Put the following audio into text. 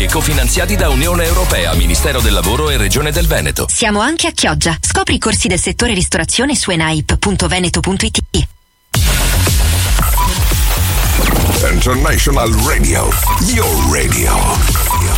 cofinanziati da Unione Europea, Ministero del Lavoro e Regione del Veneto. Siamo anche a Chioggia. Scopri i corsi del settore ristorazione su enaip.veneto.it. International Radio, your radio.